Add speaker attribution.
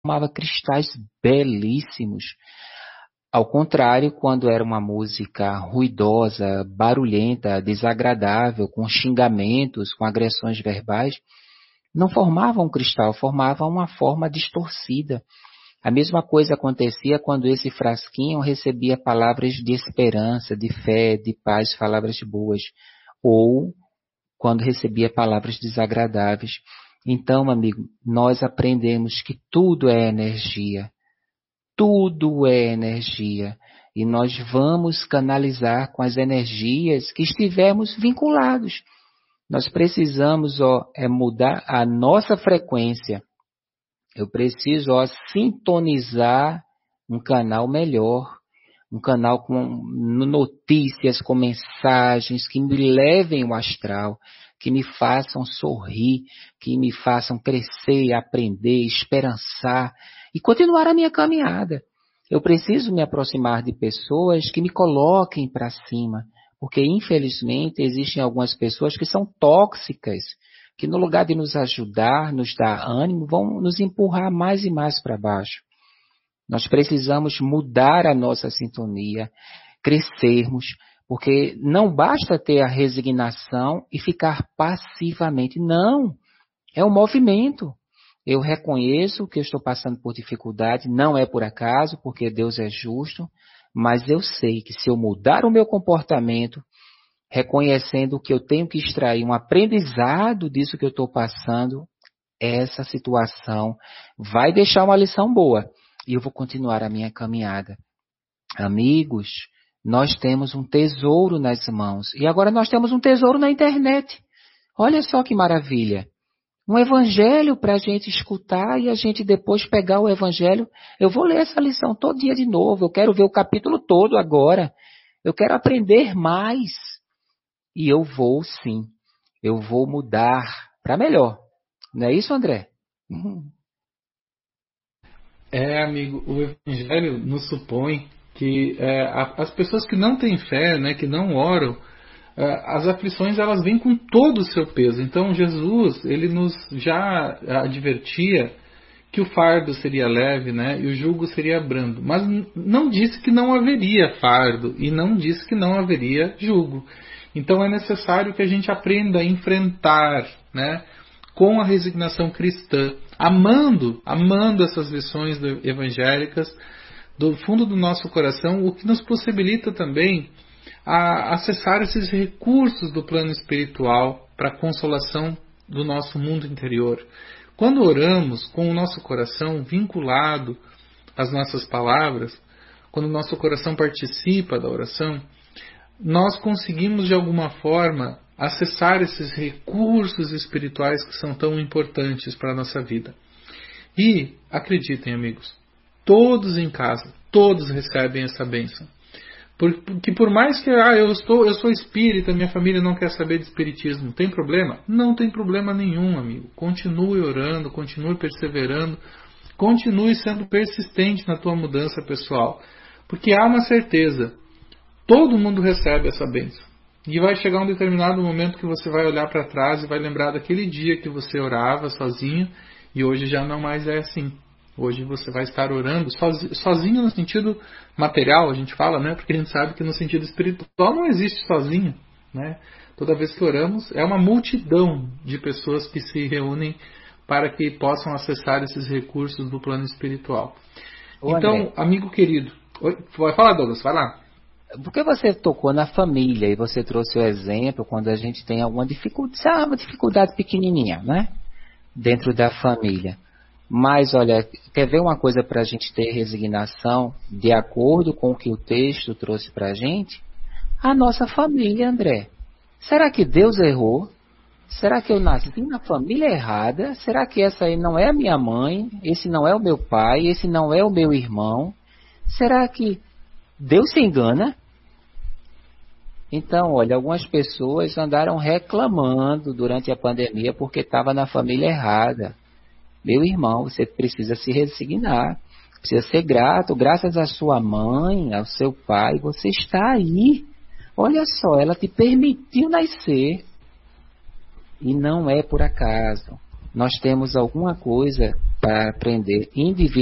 Speaker 1: formava cristais belíssimos. Ao contrário, quando era uma música ruidosa, barulhenta, desagradável, com xingamentos, com agressões verbais, não formava um cristal, formava uma forma distorcida. A mesma coisa acontecia quando esse frasquinho recebia palavras de esperança, de fé, de paz, palavras boas, ou quando recebia palavras desagradáveis. Então, amigo, nós aprendemos que tudo é energia. Tudo é energia. E nós vamos canalizar com as energias que estivermos vinculados. Nós precisamos mudar a nossa frequência. Eu preciso sintonizar um canal melhor, um canal com notícias, com mensagens que me levem o astral, que me façam sorrir, que me façam crescer, aprender, esperançar e continuar a minha caminhada. Eu preciso me aproximar de pessoas que me coloquem para cima, porque infelizmente existem algumas pessoas que são tóxicas, que no lugar de nos ajudar, nos dar ânimo, vão nos empurrar mais e mais para baixo. Nós precisamos mudar a nossa sintonia, crescermos, porque não basta ter a resignação e ficar passivamente. Não, é um movimento. Eu reconheço que eu estou passando por dificuldade, não é por acaso, porque Deus é justo, mas eu sei que se eu mudar o meu comportamento, reconhecendo que eu tenho que extrair um aprendizado disso que eu estou passando, essa situação vai deixar uma lição boa e eu vou continuar a minha caminhada. Amigos, nós temos um tesouro nas mãos e agora nós temos um tesouro na internet. Olha só que maravilha. Um evangelho para a gente escutar e a gente depois pegar o evangelho. Eu vou ler essa lição todo dia de novo. Eu quero ver o capítulo todo agora. Eu quero aprender mais. E eu vou sim. Eu vou mudar para melhor. Não é isso, André?
Speaker 2: Amigo, o Evangelho nos supõe que as pessoas que não têm fé, né, que não oram, as aflições elas vêm com todo o seu peso. Então Jesus, ele nos já advertia que o fardo seria leve, né, e o jugo seria brando. Mas não disse que não haveria fardo e não disse que não haveria jugo. Então é necessário que a gente aprenda a enfrentar, né, com a resignação cristã, amando essas lições evangélicas do fundo do nosso coração, o que nos possibilita também a acessar esses recursos do plano espiritual para a consolação do nosso mundo interior. Quando oramos com o nosso coração vinculado às nossas palavras, quando o nosso coração participa da oração, nós conseguimos de alguma forma acessar esses recursos espirituais que são tão importantes para a nossa vida. E, acreditem amigos, todos em casa, todos recebem essa bênção. Porque por mais que eu sou espírita, minha família não quer saber de espiritismo, tem problema? Não tem problema nenhum, amigo. Continue orando, continue perseverando, continue sendo persistente na tua mudança pessoal. Porque há uma certeza, todo mundo recebe essa bênção. E vai chegar um determinado momento que você vai olhar para trás e vai lembrar daquele dia que você orava sozinho e hoje já não mais é assim. Hoje você vai estar orando sozinho no sentido material, a gente fala, né? Porque a gente sabe que no sentido espiritual não existe sozinho, né? Toda vez que oramos, é uma multidão de pessoas que se reúnem para que possam acessar esses recursos do plano espiritual. Então, amigo querido, vai falar, Douglas, vai lá.
Speaker 1: Porque você tocou na família e você trouxe o exemplo quando a gente tem alguma dificuldade, uma dificuldade pequenininha, né? Dentro da família. Mas, olha, quer ver uma coisa para a gente ter resignação de acordo com o que o texto trouxe para a gente? A nossa família, André. Será que Deus errou? Será que eu nasci na família errada? Será que essa aí não é a minha mãe? Esse não é o meu pai? Esse não é o meu irmão? Será que Deus se engana? Então, olha, algumas pessoas andaram reclamando durante a pandemia porque estava na família errada. Meu irmão, você precisa se resignar, precisa ser grato. Graças à sua mãe, ao seu pai, você está aí. Olha só, ela te permitiu nascer. E não é por acaso. Nós temos alguma coisa para aprender individualmente